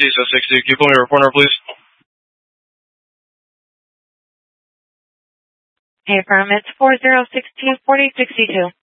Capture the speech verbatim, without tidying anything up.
T S sixty. Can you pull me your corner, please? Hey, firm, it's four zero six two, forty sixty-two.